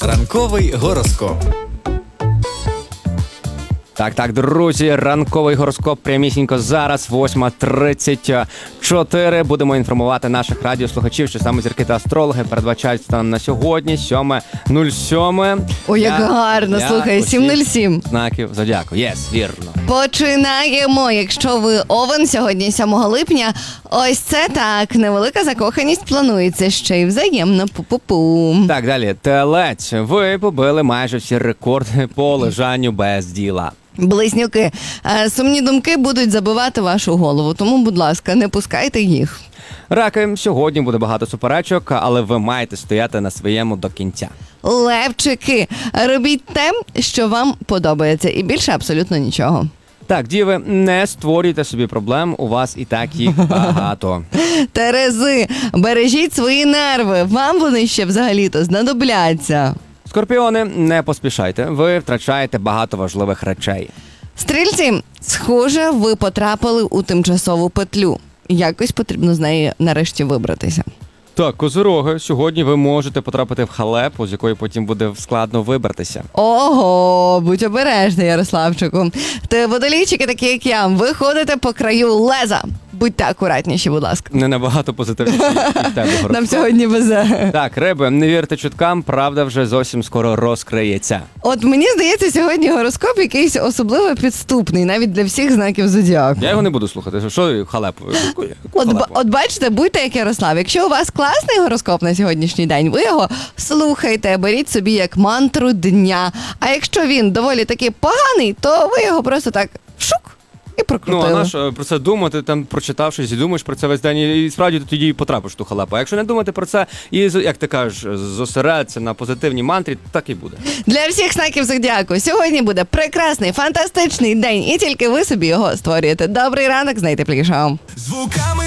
Ранковий гороскоп. Так, друзі, ранковий гороскоп прямісінько зараз, 8:34. Будемо інформувати наших радіослухачів, що саме зірки та астрологи передбачають стан на сьогодні, 7:07. Ой, як гарно, слухай, 7:07. Знаків зодіаку, вірно. Починаємо. Якщо ви овен, сьогодні 7 липня, ось це так, невелика закоханість планується, ще й взаємно. Пу-пу-пу. Так, далі, телець. Ви побили майже всі рекорди по лежанню без діла. Близнюки, сумні думки будуть забивати вашу голову, тому, будь ласка, не пускайте їх. Раки, сьогодні буде багато суперечок, але ви маєте стояти на своєму до кінця. Левчики, робіть те, що вам подобається, і більше абсолютно нічого. Так, діви, не створюйте собі проблем, у вас і так їх багато. Терези, бережіть свої нерви, вам вони ще взагалі-то знадобляться. Скорпіони, не поспішайте, ви втрачаєте багато важливих речей. Стрільці, схоже, ви потрапили у тимчасову петлю. Якось потрібно з неї нарешті вибратися. Так, козироги, сьогодні ви можете потрапити в халепу, з якої потім буде складно вибратися. Ого, будь обережний, Ярославчику. Ти водолійчики, такі як я, ви ходите по краю леза. Будьте акуратніші, будь ласка. Не набагато позитивніше від тебе, гороскоп. Нам сьогодні везе. Так, риби, не вірте чуткам, правда вже зовсім скоро розкриється. От мені здається, сьогодні гороскоп якийсь особливо підступний, навіть для всіх знаків зодіаку. Я його не буду слухати, що халепу? Яку халепу? От бачите, будьте як Ярослав. Якщо у вас класний гороскоп на сьогоднішній день, ви його слухайте, беріть собі як мантру дня. А якщо він доволі таки поганий, то ви його просто так шук і прокрутили. Ну, а наш про це думати, там прочитавшись і думаєш про це весь день, і справді ти тоді і потрапиш в ту халепу. А якщо не думати про це і, як ти кажеш, зосередитися на позитивній мантрі, так і буде. Для всіх знаків зодіаку сьогодні буде прекрасний, фантастичний день, і тільки ви собі його створюєте. Добрий ранок з найтеплішого. Звуками